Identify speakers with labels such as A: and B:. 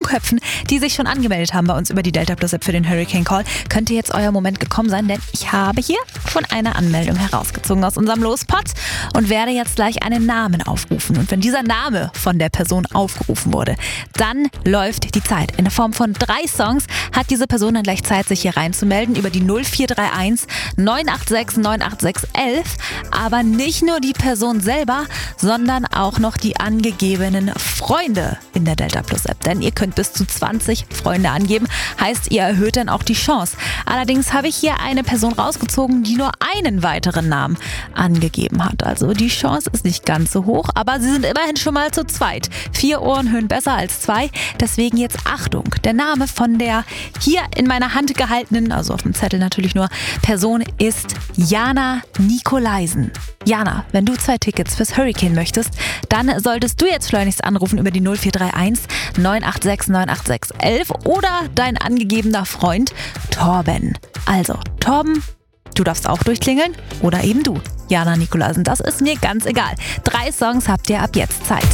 A: Köpfen, die sich schon angemeldet haben bei uns über die Delta Plus App für den Hurricane Call, könnte jetzt euer Moment gekommen sein, denn ich habe hier schon eine Anmeldung herausgezogen aus unserem Lospot und werde jetzt gleich einen Namen aufrufen. Und wenn dieser Name von der Person aufgerufen wurde, dann läuft die Zeit. In der Form von 3 Songs hat diese Person dann gleich Zeit, sich hier reinzumelden über die 0431 986 986 11. Aber nicht nur die Person selber, sondern auch noch die angegebenen Freunde in der Delta Plus App. Denn ihr könnt bis zu 20 Freunde angeben. Heißt, ihr erhöht dann auch die Chance. Allerdings habe ich hier eine Person rausgezogen, die nur einen weiteren Namen angegeben hat. Also die Chance ist nicht ganz so hoch, aber sie sind immerhin schon mal zu zweit. 4 Ohren hören besser als 2. Deswegen jetzt Achtung. Der Name von der hier in meiner Hand gehaltenen, also auf dem Zettel natürlich nur, Person ist Jana Nikolaisen. Jana, wenn du 2 Tickets fürs Hurricane möchtest, dann solltest du jetzt schleunigst anrufen über die 0431 986 986 11 oder dein angegebener Freund Torben. Also, Torben, du darfst auch durchklingeln oder eben du, Jana Nikolaisen. Das ist mir ganz egal. 3 Songs habt ihr ab jetzt Zeit.